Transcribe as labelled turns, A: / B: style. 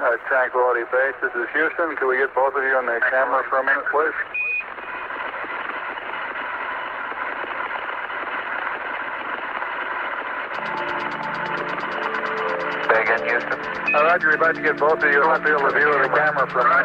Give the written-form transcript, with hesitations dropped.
A: Tranquility Base, this is Houston. Can we get both of you on the camera for a minute, please?
B: Say again, Houston.
A: Roger, we'd like to get both of you on the field of view of the camera for a minute.